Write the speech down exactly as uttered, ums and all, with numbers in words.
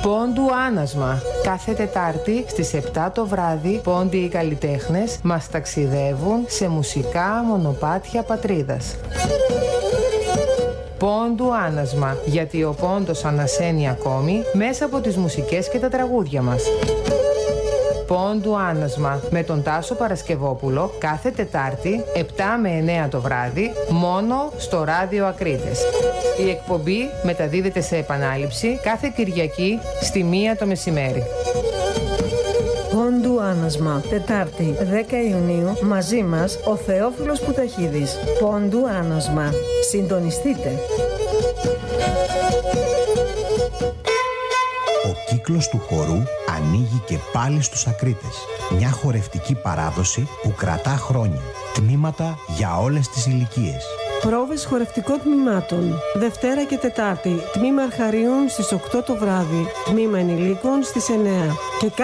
Πόντου Άνασμα. Κάθε Τετάρτη στις επτά το βράδυ, πόντιοι οι καλλιτέχνες μας ταξιδεύουν σε μουσικά μονοπάτια πατρίδας. Πόντου Άνασμα, γιατί ο πόντος ανασένει ακόμη μέσα από τις μουσικές και τα τραγούδια μας. Πόντου Άνασμα με τον Τάσο Παρασκευόπουλο κάθε Τετάρτη επτά με εννέα το βράδυ μόνο στο Ράδιο Ακρίτες. Η εκπομπή μεταδίδεται σε επανάληψη κάθε Κυριακή στη μία το μεσημέρι. Πόντου Άνασμα, Τετάρτη δέκα Ιουνίου, μαζί μας ο Θεόφιλος Πουταχίδης. Πόντου Άνασμα. Συντονιστείτε. Ο κύκλος του χορού ανοίγει και πάλι στους Ακρίτες. Μια χορευτική παράδοση που κρατά χρόνια. Τμήματα για όλες τις ηλικίες. Πρόβες χορευτικών τμήματων. Δευτέρα και Τετάρτη. Τμήμα Αρχαρίων στις οκτώ το βράδυ. Τμήμα Ενηλίκων στις εννέα. Και